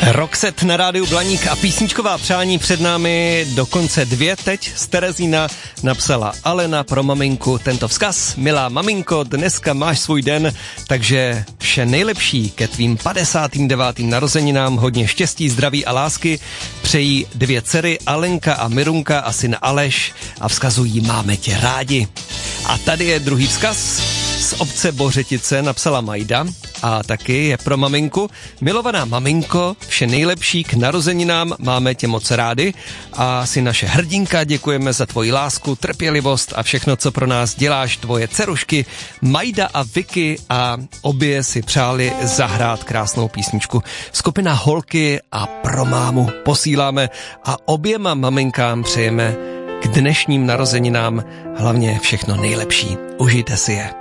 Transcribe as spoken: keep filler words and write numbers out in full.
Roxette na rádiu Blaník a písničková přání před námi, dokonce dvě teď z Terezína napsala Alena pro maminku tento vzkaz. Milá maminko, dneska máš svůj den, takže vše nejlepší ke tvým padesátým devátým narozeninám, hodně štěstí, zdraví a lásky přejí dvě dcery Alenka a Mirunka a syn Aleš a vzkazují máme tě rádi. A tady je druhý vzkaz. Z obce Bořetice napsala Majda a taky je pro maminku. Milovaná maminko, vše nejlepší k narozeninám, máme tě moc rádi a si naše hrdinka, děkujeme za tvoji lásku, trpělivost a všechno, co pro nás děláš, tvoje dcerušky Majda a Vicky a obě si přáli zahrát krásnou písničku. Skupina Holky a pro mámu posíláme a oběma maminkám přejeme k dnešním narozeninám hlavně všechno nejlepší. Užijte si je.